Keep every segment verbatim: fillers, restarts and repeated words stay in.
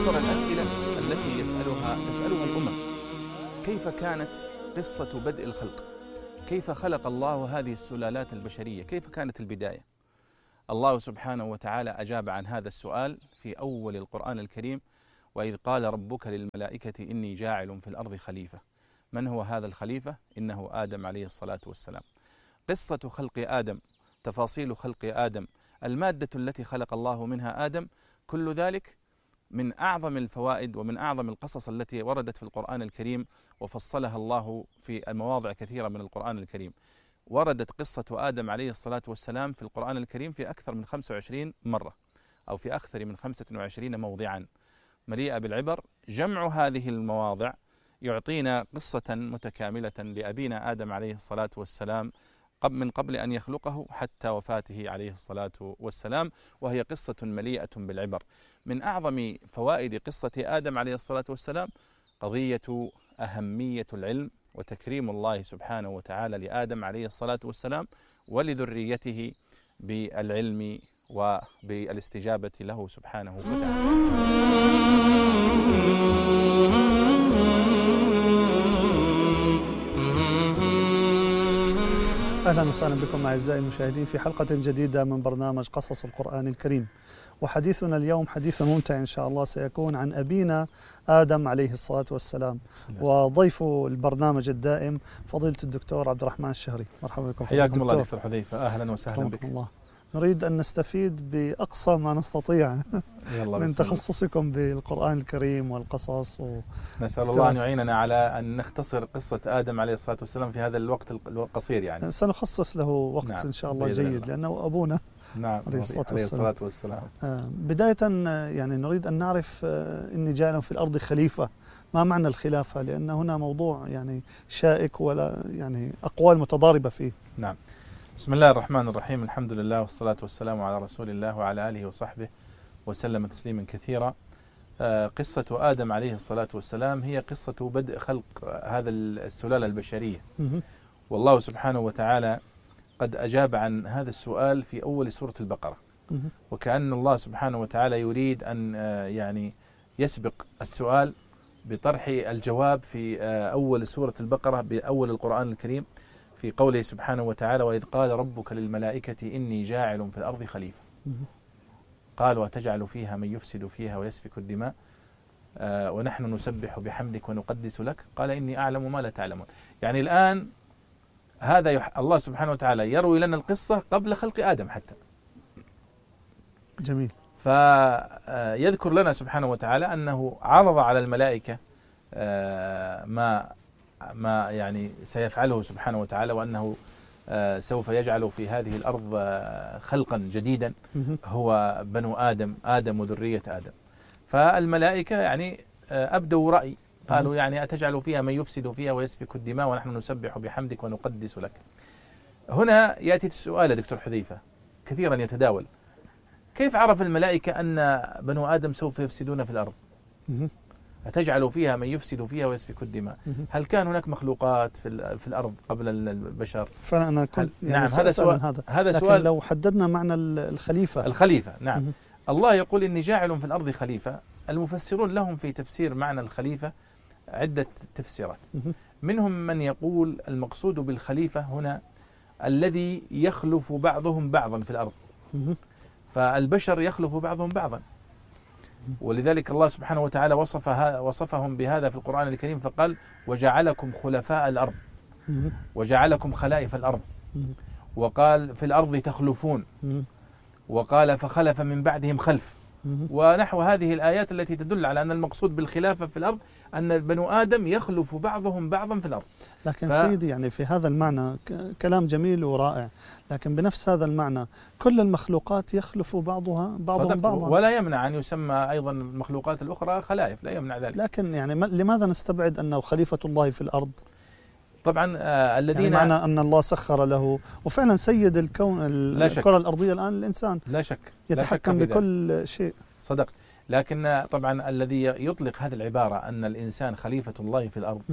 أكثر الأسئلة التي يسألها تسألها الأمم: كيف كانت قصة بدء الخلق؟ كيف خلق الله هذه السلالات البشرية؟ كيف كانت البداية؟ الله سبحانه وتعالى أجاب عن هذا السؤال في أول القرآن الكريم: وإذ قال ربك للملائكة إني جاعل في الأرض خليفة. من هو هذا الخليفة؟ إنه آدم عليه الصلاة والسلام. قصة خلق آدم، تفاصيل خلق آدم، المادة التي خلق الله منها آدم، كل ذلك من أعظم الفوائد ومن أعظم القصص التي وردت في القرآن الكريم، وفصلها الله في مواضع كثيرة من القرآن الكريم. وردت قصة آدم عليه الصلاة والسلام في القرآن الكريم في أكثر من خمسة وعشرين مرة، أو في أكثر من خمسة وعشرين موضعا، مليئة بالعبر. جمع هذه المواضع يعطينا قصة متكاملة لأبينا آدم عليه الصلاة والسلام من قبل أن يخلقه حتى وفاته عليه الصلاة والسلام، وهي قصة مليئة بالعبر. من أعظم فوائد قصة آدم عليه الصلاة والسلام قضية أهمية العلم وتكريم الله سبحانه وتعالى لآدم عليه الصلاة والسلام ولذريته بالعلم وبالاستجابة له سبحانه وتعالى. أهلا وسهلا بكم أعزائي المشاهدين في حلقة جديدة من برنامج قصص القرآن الكريم. وحديثنا اليوم حديث ممتع إن شاء الله، سيكون عن أبينا آدم عليه الصلاة والسلام، وضيف البرنامج الدائم فضيلة الدكتور عبد الرحمن الشهري. مرحبا بكم. حياكم الله دكتور حذيفة، أهلا وسهلا بك. الله. نريد أن نستفيد بأقصى ما نستطيع من تخصصكم بالقرآن الكريم والقصص و... نسأل الله أن يعيننا على أن نختصر قصة آدم عليه الصلاة والسلام في هذا الوقت القصير. يعني سنخصص له وقت نعم. إن شاء الله جيد الله. لأنه أبونا نعم عليه الصلاة والسلام, الصلاة والسلام. آه بداية يعني نريد أن نعرف آه إني جاعل في الأرض خليفة. ما معنى الخلافة؟ لأن هنا موضوع يعني شائك ولا يعني أقوال متضاربة فيه. نعم. بسم الله الرحمن الرحيم، الحمد لله والصلاة والسلام على رسول الله وعلى آله وصحبه وسلم تسليما كثيرا. قصة آدم عليه الصلاة والسلام هي قصة بدء خلق هذا السلالة البشرية، والله سبحانه وتعالى قد أجاب عن هذا السؤال في أول سورة البقرة، وكأن الله سبحانه وتعالى يريد أن يعني يسبق السؤال بطرح الجواب في أول سورة البقرة بأول القرآن الكريم في قوله سبحانه وتعالى: وإذ قال ربك للملائكة إني جاعل في الأرض خليفة قالوا أتجعل فيها من يفسد فيها ويسفك الدماء آه ونحن نسبح بحمدك ونقدس لك قال إني أعلم ما لا تعلمون. يعني الآن هذا يح... الله سبحانه وتعالى يروي لنا القصة قبل خلق آدم حتى. جميل. فيذكر لنا سبحانه وتعالى أنه عرض على الملائكة آه ما ما يعني سيفعله سبحانه وتعالى، وأنه آه سوف يجعل في هذه الأرض آه خلقا جديدا هو بنو آدم آدم وذرية آدم. فالملائكة يعني آه أبدوا رأي، قالوا يعني أتجعل فيها من يفسد فيها ويسفك الدماء ونحن نسبح بحمدك ونقدس لك. هنا يأتي السؤال دكتور حذيفة كثيرا يتداول: كيف عرف الملائكة أن بنو آدم سوف يفسدون في الأرض؟ أتجعل فيها من يفسد فيها ويسفك الدماء. هل كان هناك مخلوقات في في الأرض قبل البشر؟ فأنا كنت يعني نعم هذا سؤال. هذا هذا لكن سؤال. لو حددنا معنى الخليفة. الخليفة نعم. الله يقول إني جاعل في الأرض خليفة. المفسرون لهم في تفسير معنى الخليفة عدة تفسيرات. منهم من يقول المقصود بالخليفة هنا الذي يخلف بعضهم بعضا في الأرض، فالبشر يخلف بعضهم بعضا، ولذلك الله سبحانه وتعالى وصفها وصفهم بهذا في القرآن الكريم فقال: وجعلكم خلفاء الأرض وجعلكم خلائف الأرض، وقال في الأرض تخلفون، وقال فخلف من بعدهم خلف، ونحو هذه الآيات التي تدل على أن المقصود بالخلافة في الأرض أن بنو آدم يخلف بعضهم بعضا في الأرض. لكن ف... سيدي يعني في هذا المعنى كلام جميل ورائع، لكن بنفس هذا المعنى كل المخلوقات يخلف بعضها بعضهم بعضا، ولا يمنع أن يسمى أيضا المخلوقات الأخرى خلائف، لا يمنع ذلك. لكن يعني لماذا نستبعد أنه خليفة الله في الأرض؟ طبعا آه الذين يعني معنى أن الله سخر له، وفعلا سيد الكون الكرة الأرضية الآن الإنسان، لا شك يتحكم لا شك بكل شيء. صدق. لكن طبعا الذي يطلق هذه العبارة أن الإنسان خليفة الله في الأرض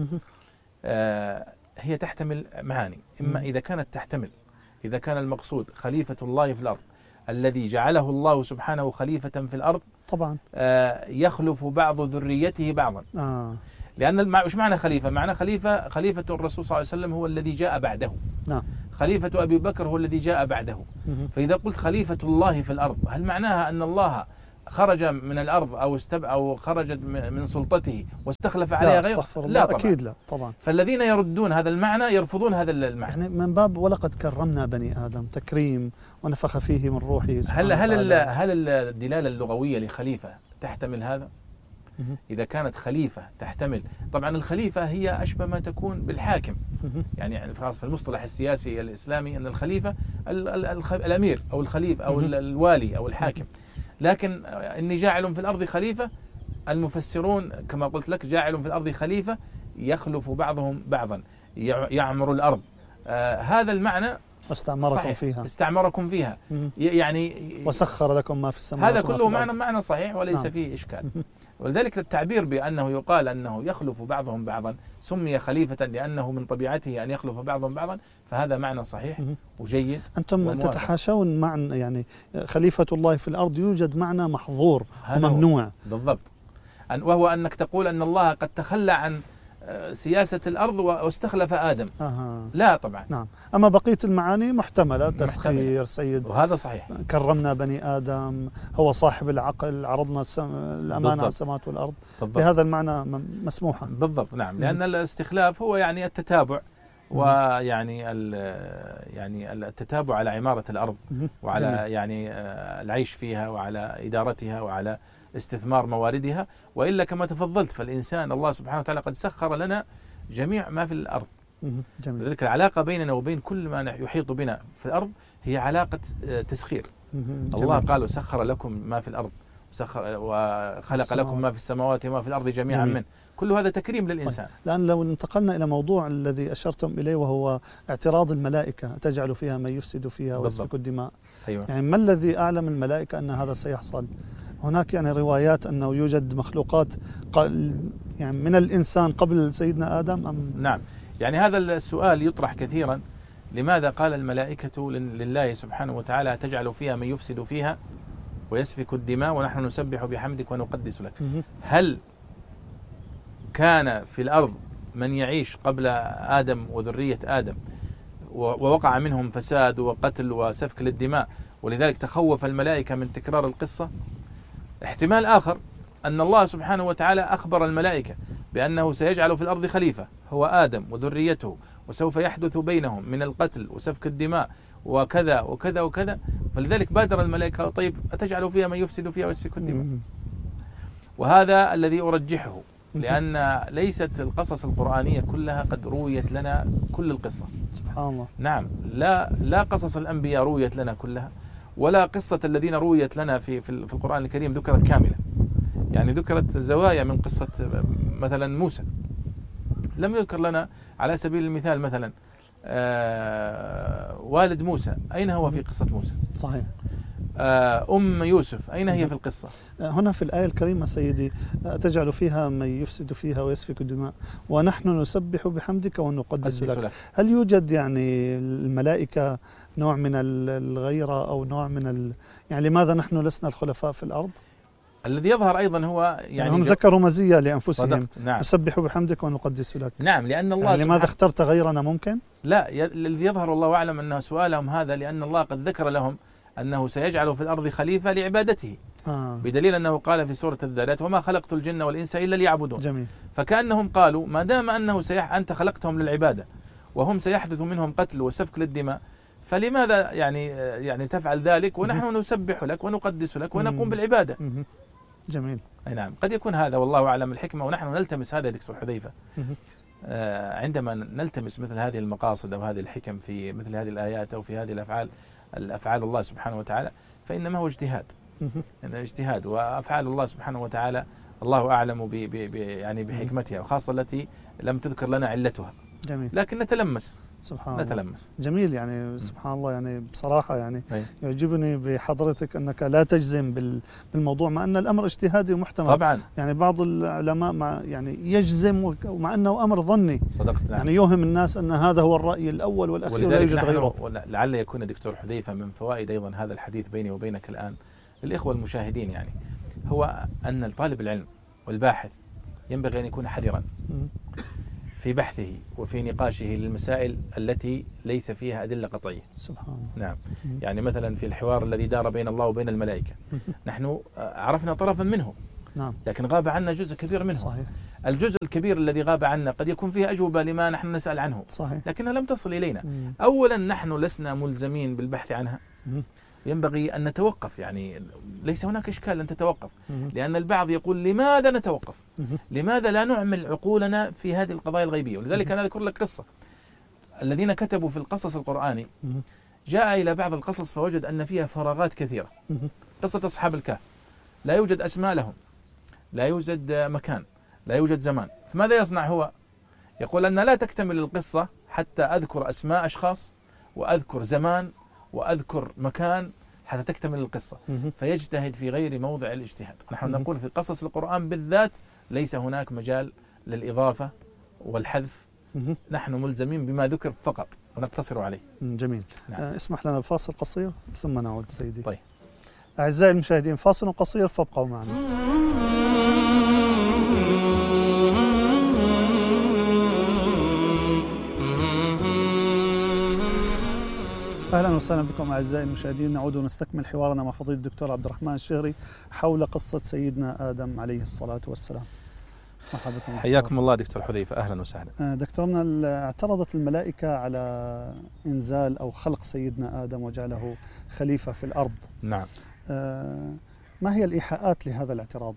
آه هي تحتمل معاني. إما إذا كانت تحتمل إذا كان المقصود خليفة الله في الأرض الذي جعله الله سبحانه خليفة في الأرض طبعا آه يخلف بعض ذريته بعضا. آه. لأن المع... مش معنى خليفة؟ معنى خليفة خليفة الرسول صلى الله عليه وسلم هو الذي جاء بعده. نعم. خليفة أبي بكر هو الذي جاء بعده. فإذا قلت خليفة الله في الأرض، هل معناها أن الله خرج من الأرض أو استب أو خرجت من سلطته واستخلف عليها غيره؟ لا طبعا. أكيد لا طبعا. فالذين يردون هذا المعنى يرفضون هذا المعنى. يعني من باب ولقد كرمنا بني آدم، تكريم ونفخ فيه من روحه. هل هل هل الدلالة اللغوية لخليفة تحتمل هذا؟ إذا كانت خليفة تحتمل، طبعا الخليفة هي أشبه ما تكون بالحاكم. يعني خلاص في المصطلح السياسي الإسلامي أن الخليفة ال ال ال الأمير أو الخليفة أو الوالي أو الحاكم. لكن إني جاعل في الأرض خليفة، المفسرون كما قلت لك جاعل في الأرض خليفة يخلف بعضهم بعضا، يعمر الأرض. آه هذا المعنى واستعمركم صحيح. فيها استعمركم فيها يعني وسخر لكم ما في السماوات. هذا كله معنى معنى صحيح وليس نعم. فيه إشكال. ولذلك التعبير بأنه يقال أنه يخلف بعضهم بعضا سمي خليفة لأنه من طبيعته أن يخلف بعضهم بعضا، فهذا معنى صحيح وجيد. أنتم وموافق. تتحاشون معنى يعني خليفة الله في الأرض يوجد معنى محظور وممنوع. بالضبط. وهو أنك تقول أن الله قد تخلى عن سياسة الأرض واستخلف آدم. أه. لا طبعا. نعم. أما بقية المعاني محتملة، تسخير سيد، وهذا صحيح. كرمنا بني آدم، هو صاحب العقل، عرضنا الأمانة على السماوات والأرض. بالضبط. بهذا المعنى مسموحا. بالضبط نعم. لأن الاستخلاف هو يعني التتابع، ويعني يعني التتابع على عمارة الأرض وعلى جميل. يعني العيش فيها وعلى إدارتها وعلى استثمار مواردها. وإلا كما تفضلت فالإنسان الله سبحانه وتعالى قد سخر لنا جميع ما في الأرض. جميل. لذلك العلاقة بيننا وبين كل ما يحيط بنا في الأرض هي علاقة تسخير. الله قال وسخر لكم ما في الأرض وخلق لكم ما في السماوات وما في الأرض جميعا منه. كل هذا تكريم للإنسان. الآن لو انتقلنا إلى موضوع الذي أشرتم إليه وهو اعتراض الملائكة، تجعل فيها من يفسد فيها ويسفك الدماء. أيوة. يعني ما الذي أعلم الملائكة أن هذا سيحصل؟ هناك يعني روايات أنه يوجد مخلوقات يعني من الإنسان قبل سيدنا آدم أم؟ نعم. يعني هذا السؤال يطرح كثيرا، لماذا قال الملائكة لله سبحانه وتعالى تجعل فيها من يفسد فيها ويسفك الدماء ونحن نسبح بحمدك ونقدس لك؟ هل كان في الأرض من يعيش قبل آدم وذرية آدم ووقع منهم فساد وقتل وسفك للدماء ولذلك تخوف الملائكة من تكرار القصة؟ احتمال آخر أن الله سبحانه وتعالى أخبر الملائكة بأنه سيجعل في الأرض خليفة هو آدم وذريته، وسوف يحدث بينهم من القتل وسفك الدماء وكذا وكذا وكذا، فلذلك بادر الملائكة طيب أتجعل فيها من يفسد فيها ويسفك الدماء؟ وهذا الذي أرجحه، لأن ليست القصص القرآنية كلها قد رويت لنا كل القصة. سبحان الله. نعم. لا لا قصص الأنبياء رويت لنا كلها، ولا قصة الذين رويت لنا في في القرآن الكريم ذكرت كاملة. يعني ذكرت زوايا من قصة مثلا موسى، لم يذكر لنا على سبيل المثال مثلا آه والد موسى، أين هو في قصة موسى؟ صحيح. آه أم يوسف أين هي في القصة؟ هنا في الآية الكريمة سيدي تجعل فيها من يفسد فيها ويسفك الدماء ونحن نسبح بحمدك ونقدس لك. لك. هل يوجد يعني الملائكة نوع من الغيرة أو نوع من ال... يعني لماذا نحن لسنا الخلفاء في الأرض؟ الذي يظهر أيضا هو يعني, يعني هم ذكروا مزية لأنفسهم. نعم. نسبح بحمدك ونقدس لك. نعم. لأن الله يعني لماذا اخترت غيرنا ممكن؟ لا، الذي يظهر والله أعلم أن سؤالهم هذا لأن الله قد ذكر لهم أنه سيجعل في الأرض خليفة لعبادته. آه. بدليل أنه قال في سورة الذاريات وما خلقت الجن والإنس إلا ليعبدون. جميل. فكأنهم قالوا ما دام أنه سيح أنت خلقتهم للعبادة وهم سيحدث منهم قتل وسفك للدماء، فلماذا يعني يعني تفعل ذلك ونحن نسبح لك ونقدس لك ونقوم بالعبادة؟ جميل. أي نعم. قد يكون هذا والله أعلم الحكمة، ونحن نلتمس هذا دكتور حذيفة آه عندما نلتمس مثل هذه المقاصد أو هذه الحكم في مثل هذه الآيات أو في هذه الأفعال الأفعال الله سبحانه وتعالى، فإنما هو اجتهاد. يعني اجتهاد، وأفعال الله سبحانه وتعالى الله أعلم ب ب يعني بحكمتها، وخاصة التي لم تذكر لنا علتها. جميل. لكن نتلمس سبحان الله. نتلمس. جميل يعني سبحان الله، يعني بصراحة يعني أي. يعجبني بحضرتك أنك لا تجزم بالموضوع مع أن الأمر اجتهادي ومحتمل. طبعا. يعني بعض العلماء مع يعني يجزم ومع أنه أمر ظني. صدقت. نعم. يعني يوهم الناس أن هذا هو الرأي الأول والأخير ولا يوجد غيره. لعل يكون دكتور حذيفة من فوائد أيضا هذا الحديث بيني وبينك الآن للإخوة المشاهدين، يعني هو أن الطالب العلم والباحث ينبغي أن يكون حذرا في بحثه وفي نقاشه للمسائل التي ليس فيها أدلة قطعية. سبحان الله. نعم. يعني مثلا في الحوار الذي دار بين الله وبين الملائكة نحن عرفنا طرفا منه، نعم، لكن غاب عنا جزء كبير منه. صحيح. الجزء الكبير الذي غاب عنا قد يكون فيه أجوبة لما نحن نسأل عنه، صحيح، لكنها لم تصل إلينا. مم. أولا نحن لسنا ملزمين بالبحث عنها، مم. ينبغي أن نتوقف، يعني ليس هناك إشكال أن تتوقف، مم. لأن البعض يقول لماذا نتوقف؟ مم. لماذا لا نعمل عقولنا في هذه القضايا الغيبية؟ ولذلك أنا أذكر لك قصة. الذين كتبوا في القصص القرآني مم. جاء إلى بعض القصص فوجد أن فيها فراغات كثيرة. مم. قصة أصحاب الكهف لا يوجد أسماء لهم، لا يوجد مكان، لا يوجد زمان، فماذا يصنع هو؟ يقول أن لا تكتمل القصة حتى أذكر أسماء أشخاص وأذكر زمان وأذكر مكان حتى تكتمل القصة. مم. فيجتهد في غير موضع الاجتهاد. نحن مم. نقول في قصص القرآن بالذات ليس هناك مجال للإضافة والحذف، مم. نحن ملزمين بما ذكر فقط ونقتصر عليه. جميل. نعم. آه، اسمح لنا بفاصل قصير ثم نعود سيدي. طيب. أعزائي المشاهدين، فاصل قصير فابقوا معنا. أهلا وسهلا بكم أعزائي المشاهدين، نعود ونستكمل حوارنا مع فضيلة الدكتور عبد الرحمن الشهري حول قصة سيدنا آدم عليه الصلاة والسلام. مرحبا بكم. حياكم الله دكتور حذيفة، أهلا وسهلا. دكتورنا، اعترضت الملائكة على إنزال أو خلق سيدنا آدم وجعله خليفة في الأرض. نعم. ما هي الإيحاءات لهذا الاعتراض؟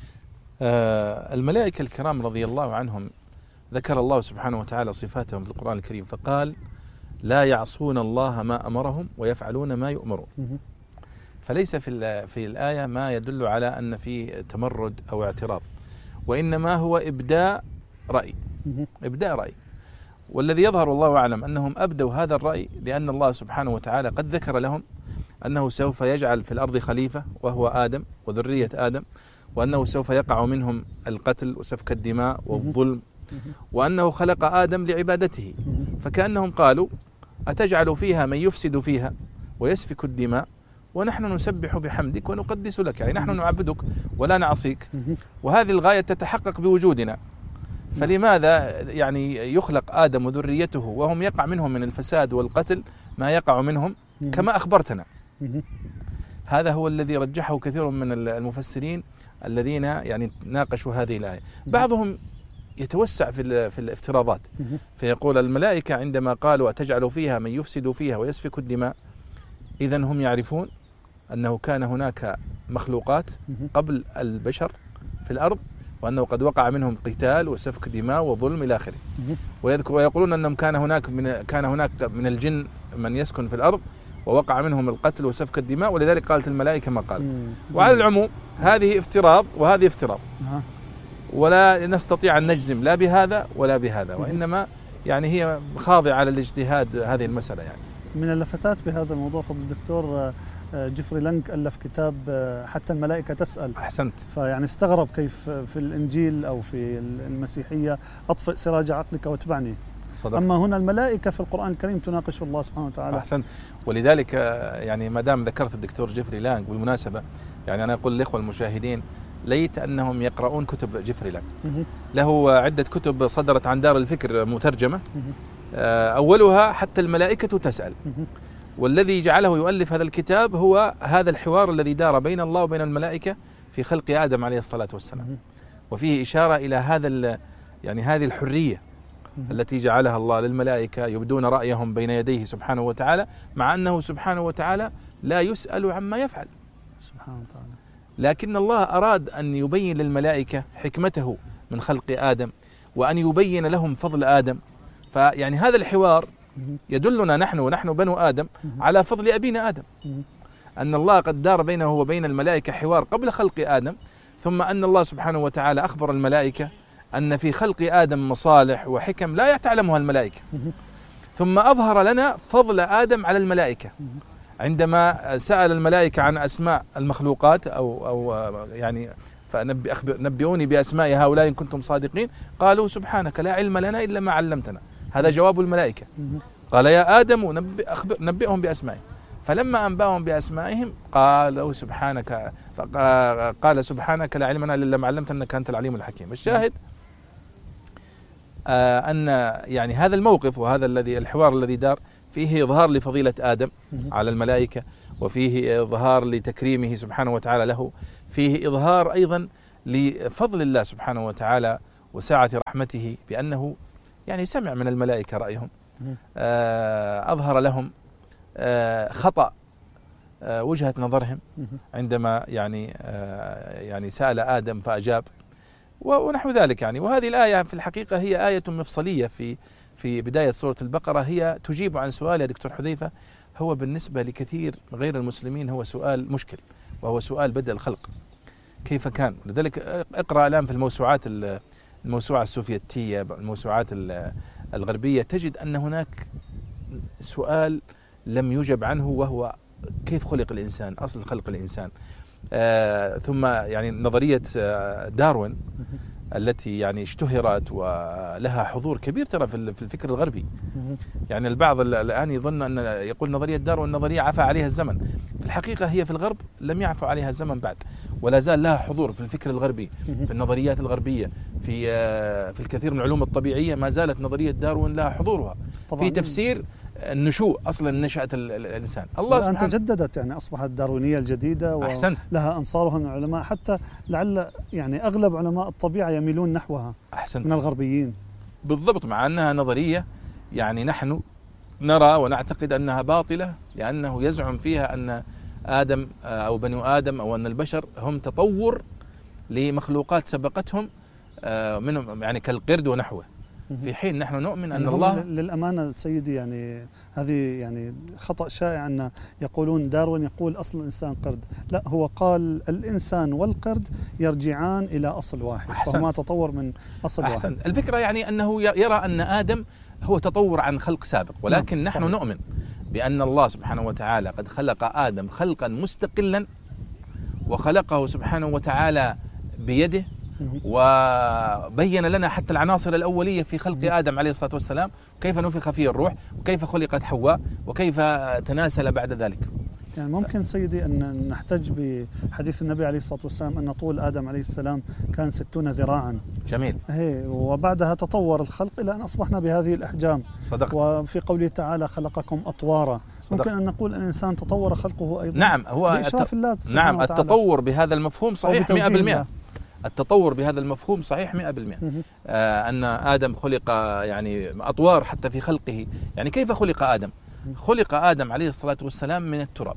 آه الملائكة الكرام رضي الله عنهم ذكر الله سبحانه وتعالى صفاتهم في القرآن الكريم فقال لا يعصون الله ما أمرهم ويفعلون ما يؤمرون. فليس في في الآية ما يدل على أن في تمرد أو اعتراض، وإنما هو إبداء رأي. إبداء رأي، والذي يظهر الله أعلم أنهم أبدوا هذا الرأي لأن الله سبحانه وتعالى قد ذكر لهم أنه سوف يجعل في الأرض خليفة وهو آدم وذرية آدم، وأنه سوف يقع منهم القتل وسفك الدماء والظلم، وأنه خلق آدم لعبادته. فكأنهم قالوا أتجعل فيها من يفسد فيها ويسفك الدماء ونحن نسبح بحمدك ونقدس لك، يعني نحن نعبدك ولا نعصيك، وهذه الغاية تتحقق بوجودنا، فلماذا يعني يخلق آدم وذريته وهم يقع منهم من الفساد والقتل ما يقع منهم كما أخبرتنا؟ هذا هو الذي رجحه كثير من المفسرين الذين يعني ناقشوا هذه الآية. بعضهم يتوسع في في الافتراضات فيقول الملائكة عندما قالوا أتجعل فيها من يفسد فيها ويسفك الدماء، إذن هم يعرفون أنه كان هناك مخلوقات قبل البشر في الأرض، وأنه قد وقع منهم قتال وسفك دماء وظلم إلى آخره، ويقولون أنهم كان هناك من كان هناك من الجن من يسكن في الأرض ووقع منهم القتل وسفك الدماء، ولذلك قالت الملائكة ما قال. وعلى العموم هذه افتراض وهذه افتراض، ولا نستطيع أن نجزم لا بهذا ولا بهذا، وإنما يعني هي خاضعة للاجتهاد هذه المسألة. يعني من اللفتات بهذا الموضوع فضل الدكتور جيفري لانج ألف كتاب حتى الملائكة تسأل. أحسنت. فيعني استغرب كيف في الإنجيل أو في المسيحية أطفئ سراج عقلك واتبعني، صدق. أما هنا الملائكة في القرآن الكريم تناقش الله سبحانه وتعالى. أحسنت. ولذلك يعني ما دام ذكرت الدكتور جيفري لانج بالمناسبة، يعني أنا أقول للإخوة المشاهدين ليت أنهم يقرؤون كتب جيفري لانج. له عدة كتب صدرت عن دار الفكر مترجمة، أولها حتى الملائكة تسأل، والذي جعله يؤلف هذا الكتاب هو هذا الحوار الذي دار بين الله وبين الملائكة في خلق آدم عليه الصلاة والسلام، وفيه إشارة إلى هذا يعني هذه الحرية التي جعلها الله للملائكة يبدون رأيهم بين يديه سبحانه وتعالى، مع أنه سبحانه وتعالى لا يسأل عما يفعل سبحانه وتعالى، لكن الله أراد أن يبين للملائكة حكمته من خلق آدم وأن يبين لهم فضل آدم. فيعني هذا الحوار يدلنا نحن ونحن بنو آدم على فضل أبينا آدم، أن الله قد دار بينه وبين الملائكة حوار قبل خلق آدم، ثم أن الله سبحانه وتعالى أخبر الملائكة أن في خلق آدم مصالح وحكم لا تعلمها الملائكة. ثم أظهر لنا فضل آدم على الملائكة عندما سأل الملائكة عن أسماء المخلوقات أو أو يعني فنبئوني بأسماء هؤلاء إن كنتم صادقين، قالوا سبحانك لا علم لنا إلا ما علمتنا. هذا جواب الملائكة. قال يا آدم نبئ أخبر نبئهم بأسمائهم، فلما أنبأهم بأسمائهم قالوا سبحانك قال سبحانك لا علم لنا إلا ما علمتنا إنك أنت العليم الحكيم. الشاهد آه أن يعني هذا الموقف وهذا الذي الحوار الذي دار فيه إظهار لفضيلة آدم على الملائكة، وفيه إظهار لتكريمه سبحانه وتعالى له، فيه إظهار أيضا لفضل الله سبحانه وتعالى وسعة رحمته بأنه يعني سمع من الملائكة رأيهم، آه أظهر لهم آه خطأ آه وجهة نظرهم عندما يعني آه يعني سأل آدم فأجاب ونحو ذلك يعني. وهذه الآية في الحقيقة هي آية مفصلية في في بداية سورة البقرة، هي تجيب عن سؤال يا دكتور حذيفة هو بالنسبة لكثير غير المسلمين هو سؤال مشكل، وهو سؤال بدء الخلق كيف كان. لذلك اقرأ الآن في الموسوعات الموسوعة السوفيتية الموسوعات الغربية تجد أن هناك سؤال لم يجب عنه، وهو كيف خلق الإنسان، أصل خلق الإنسان. آه ثم يعني نظرية آه داروين التي يعني اشتهرت ولها حضور كبير ترى في الفكر الغربي. يعني البعض الآن يظن أن يقول نظرية داروين نظرية عفى عليها الزمن، في الحقيقة هي في الغرب لم يعفى عليها الزمن بعد، ولا زال لها حضور في الفكر الغربي، في النظريات الغربية، في آه في الكثير من العلوم الطبيعية ما زالت نظرية داروين لها حضورها في تفسير النشوء أصلا نشأة الإنسان. الله سبحانه الآن تجددت يعني أصبحت الداروينية الجديدة ولها أنصارها من العلماء، حتى لعل يعني أغلب علماء الطبيعة يميلون نحوها أحسنت. من الغربيين بالضبط، مع أنها نظرية يعني نحن نرى ونعتقد أنها باطلة، لأنه يزعم فيها أن آدم أو بنو آدم أو أن البشر هم تطور لمخلوقات سبقتهم منهم يعني كالقرد ونحوه، في حين نحن نؤمن أن الله للأمانة سيدي يعني هذه يعني خطأ شائع أن يقولون داروين يقول أصل الإنسان قرد، لا هو قال الإنسان والقرد يرجعان إلى أصل واحد، فهما تطور من أصل أحسن. واحد. الفكرة يعني أنه يرى أن آدم هو تطور عن خلق سابق، ولكن نعم. نحن صحيح. نؤمن بأن الله سبحانه وتعالى قد خلق آدم خلقا مستقلا، وخلقه سبحانه وتعالى بيده، وبين لنا حتى العناصر الأولية في خلق آدم عليه الصلاة والسلام، وكيف نفخ فيه الروح، وكيف خلقت حواء، وكيف تناسل بعد ذلك. يعني ممكن سيدي أن نحتج بحديث النبي عليه الصلاة والسلام أن طول آدم عليه السلام كان ستون ذراعا. جميل. هي وبعدها تطور الخلق إلى أن أصبحنا بهذه الأحجام. صدقت. وفي قوله تعالى خلقكم أطوارا. صدقت. ممكن أن نقول أن الإنسان تطور خلقه أيضا. نعم هو بإشراف الله نعم وتعالى. التطور بهذا المفهوم صحيح مئة بالمئة. التطور بهذا المفهوم صحيح مئة بالمئة. آه أن آدم خلق يعني أطوار حتى في خلقه. يعني كيف خلق آدم؟ خلق آدم عليه الصلاة والسلام من التراب.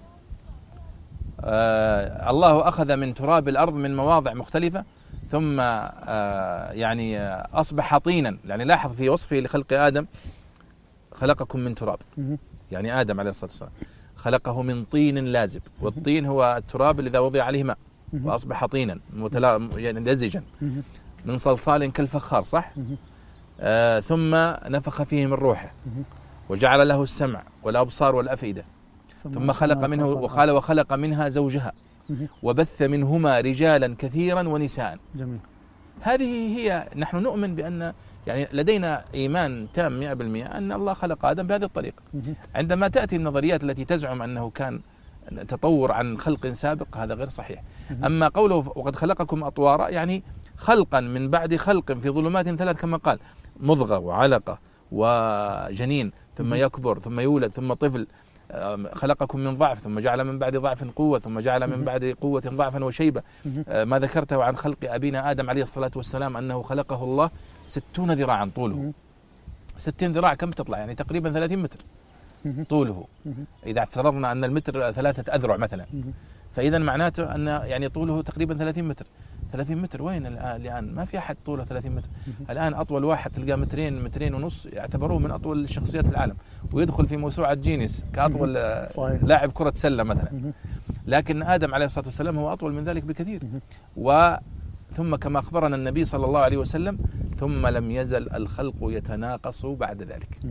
آه الله أخذ من تراب الأرض من مواضع مختلفة، ثم آه يعني آه أصبح طينا. يعني لاحظ في وصفه لخلق آدم خلقكم من تراب، يعني آدم عليه الصلاة والسلام خلقه من طين لازب، والطين هو التراب الذي وضع عليه ماء وأصبح طينا متلا يعني لزجا، من صلصال كالفخار، صح؟ آه ثم نفخ فيه من روحه وجعل له السمع والأبصار والأفئدة، ثم خلق منه وقال وخلق منها زوجها وبث منهما رجالا كثيرا ونساء. جميل. هذه هي نحن نؤمن بأن يعني لدينا إيمان تام مئة بالمئة أن الله خلق آدم بهذه الطريقة. عندما تأتي النظريات التي تزعم أنه كان تطور عن خلق سابق هذا غير صحيح. أما قوله وقد خلقكم أطوارا يعني خلقا من بعد خلق في ظلمات ثلاث كما قال، مضغة وعلقة وجنين ثم يكبر ثم يولد ثم طفل، خلقكم من ضعف ثم جعل من بعد ضعف قوة ثم جعل من بعد قوة ضعفا وشيبة. ما ذكرته عن خلق أبينا آدم عليه الصلاة والسلام أنه خلقه الله ستون ذراعا طوله. ستين ذراع كم تطلع؟ يعني تقريبا ثلاثين متر طوله، إذا افترضنا أن المتر ثلاثة أذرع مثلا، فإذا معناته أن يعني طوله تقريبا ثلاثين متر. ثلاثين متر وين الآن؟ ما في أحد طوله ثلاثين متر. الآن أطول واحد تلقى مترين مترين ونص، يعتبروه من أطول شخصيات العالم، ويدخل في موسوعة جينيس كأطول لاعب كرة سلة مثلا. لكن آدم عليه الصلاة والسلام هو أطول من ذلك بكثير. وثم كما أخبرنا النبي صلى الله عليه وسلم ثم لم يزل الخلق يتناقص بعد ذلك،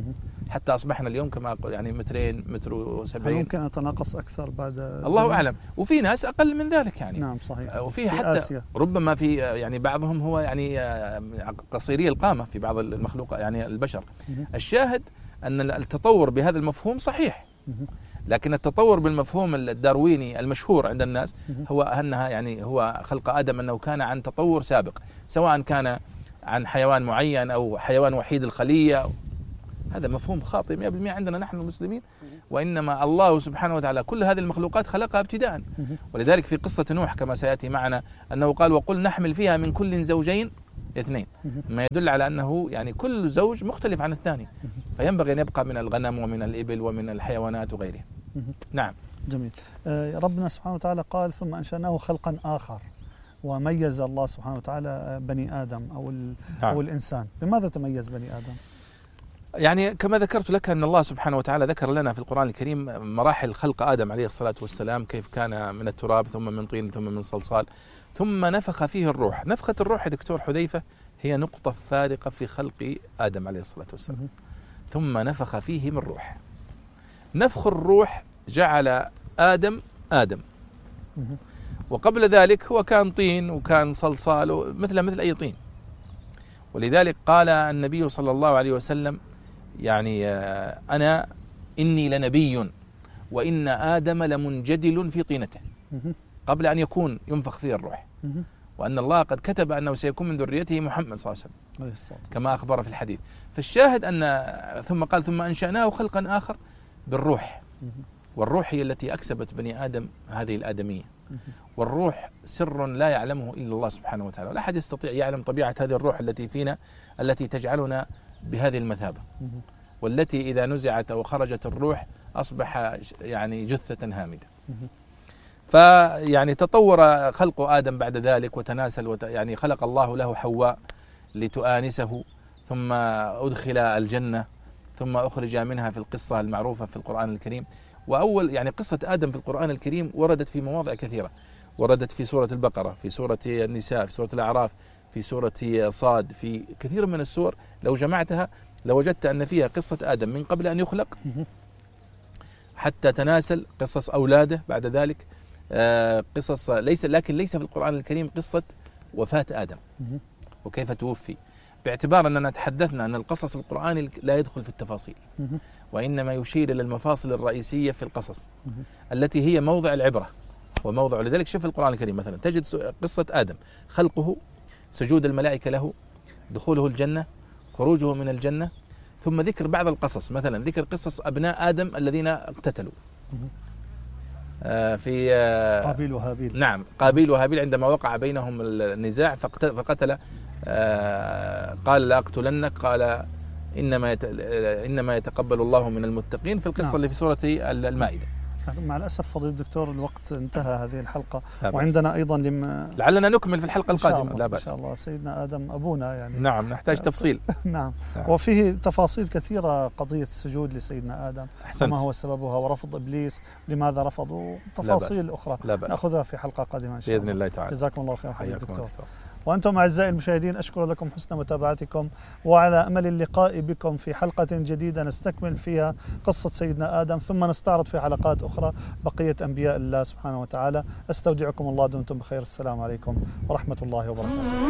حتى أصبحنا اليوم كما يعني مترين متر وسبعين. هل ممكن أتناقص أكثر بعد الله زمن؟ أعلم، وفي ناس أقل من ذلك يعني. نعم صحيح. وفي حتى آسيا. ربما في يعني بعضهم هو يعني قصيري القامة في بعض المخلوق يعني البشر. الشاهد أن التطور بهذا المفهوم صحيح، لكن التطور بالمفهوم الدارويني المشهور عند الناس هو أنها يعني هو خلق آدم أنه كان عن تطور سابق، سواء كان عن حيوان معين أو حيوان وحيد الخلية. هذا مفهوم خاطئ مئة بالمئة عندنا نحن المسلمين، وإنما الله سبحانه وتعالى كل هذه المخلوقات خلقها ابتداء. ولذلك في قصة نوح كما سيأتي معنا أنه قال وقل نحمل فيها من كل زوجين اثنين، ما يدل على أنه يعني كل زوج مختلف عن الثاني، فينبغي أن يبقى من الغنم ومن الإبل ومن الحيوانات وغيرها. نعم. جميل. آه ربنا سبحانه وتعالى قال ثم أنشأناه خلقا آخر، وميز الله سبحانه وتعالى بني آدم أو, نعم. أو الإنسان. بماذا تميز بني آدم؟ يعني كما ذكرت لك أن الله سبحانه وتعالى ذكر لنا في القرآن الكريم مراحل خلق آدم عليه الصلاة والسلام، كيف كان من التراب ثم من طين ثم من صلصال ثم نفخ فيه الروح. نفخة الروح يا دكتور حذيفة هي نقطة فارقة في خلق آدم عليه الصلاة والسلام. ثم نفخ فيه من روح. نفخ الروح جعل آدم آدم، وقبل ذلك هو كان طين وكان صلصال مثل مثل أي طين. ولذلك قال النبي صلى الله عليه وسلم يعني أنا إني لنبي وإن آدم لمنجدل في طينته، قبل أن يكون ينفخ فيه الروح، وأن الله قد كتب أنه سيكون من ذريته محمد صلى الله عليه وسلم كما أخبر في الحديث. فالشاهد أن ثم قال ثم أنشأناه خلقا آخر بالروح، والروح هي التي أكسبت بني آدم هذه الآدمية. والروح سر لا يعلمه إلا الله سبحانه وتعالى، ولا أحد يستطيع يعلم طبيعة هذه الروح التي فينا التي تجعلنا بهذه المثابة، والتي إذا نزعت أو خرجت الروح أصبح يعني جثة هامدة. فيعني تطور خلق آدم بعد ذلك وتناسل وت... يعني خلق الله له حواء لتؤانسه، ثم أدخل الجنة، ثم أخرج منها في القصة المعروفة في القرآن الكريم. وأول يعني قصة آدم في القرآن الكريم وردت في مواضع كثيرة، وردت في سورة البقرة، في سورة النساء، في سورة الأعراف، في سورة صاد، في كثير من السور لو جمعتها لوجدت أن فيها قصة آدم من قبل أن يخلق حتى تناسل، قصص أولاده بعد ذلك، قصص ليس لكن ليس في القرآن الكريم قصة وفاة آدم وكيف توفي، باعتبار أننا تحدثنا أن القصص القرآني لا يدخل في التفاصيل، وإنما يشير إلى المفاصل الرئيسية في القصص التي هي موضع العبرة وموضع. لذلك شوف القرآن الكريم مثلا تجد قصة آدم، خلقه، سجود الملائكة له، دخوله الجنة، خروجه من الجنة، ثم ذكر بعض القصص، مثلا ذكر قصص أبناء آدم الذين اقتتلوا في قابيل وهابيل. نعم، قابيل وهابيل عندما وقع بينهم النزاع فقتل، قال لأقتلنك، قال إنما إنما يتقبل الله من المتقين، في القصة نعم. اللي في سورة المائدة. مع الأسف فضيلة الدكتور الوقت انتهى هذه الحلقة، وعندنا أيضا لم... لعلنا نكمل في الحلقة القادمة. لا بأس إن شاء الله. سيدنا آدم أبونا يعني نعم نحتاج تفصيل. نعم. نعم وفيه تفاصيل كثيرة، قضية السجود لسيدنا آدم أحسنت. وما هو سببها، ورفض إبليس لماذا رفضوا، تفاصيل أخرى نأخذها في حلقة قادمة إن شاء الله بإذن الله تعالى. جزاكم الله خير فضيلة الدكتور. وأنتم أعزائي المشاهدين أشكر لكم حسن متابعتكم، وعلى أمل اللقاء بكم في حلقة جديدة نستكمل فيها قصة سيدنا آدم، ثم نستعرض في حلقات أخرى بقية أنبياء الله سبحانه وتعالى. أستودعكم الله، دمتم بخير. السلام عليكم ورحمة الله وبركاته.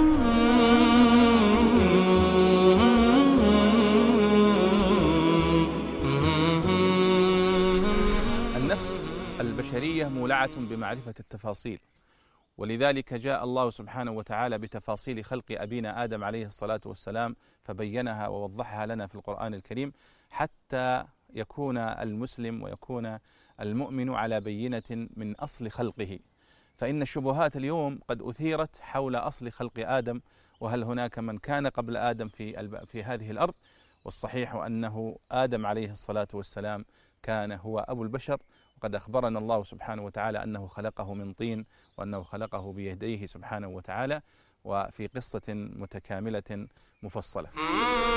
النفس البشرية مولعة بمعرفة التفاصيل، ولذلك جاء الله سبحانه وتعالى بتفاصيل خلق أبينا آدم عليه الصلاة والسلام فبينها ووضحها لنا في القرآن الكريم، حتى يكون المسلم ويكون المؤمن على بينة من أصل خلقه. فإن الشبهات اليوم قد أثيرت حول أصل خلق آدم، وهل هناك من كان قبل آدم في في هذه الأرض؟ والصحيح أنه آدم عليه الصلاة والسلام كان هو أبو البشر، وقد أخبرنا الله سبحانه وتعالى أنه خلقه من طين، وأنه خلقه بيديه سبحانه وتعالى، وفي قصة متكاملة مفصلة.